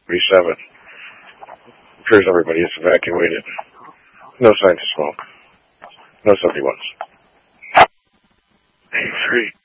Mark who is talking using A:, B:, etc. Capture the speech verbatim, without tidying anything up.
A: forty-seven. Appears everybody is evacuated. No signs of smoke. No seventy-ones. eighty-three.